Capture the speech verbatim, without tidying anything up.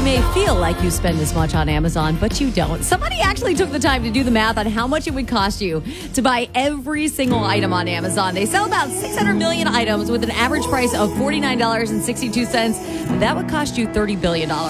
You may feel like you spend this much on Amazon, but you don't. Somebody actually took the time to do the math on how much it would cost you to buy every single item on Amazon. They sell about six hundred million items with an average price of forty-nine dollars and sixty-two cents. That would cost you thirty billion dollars.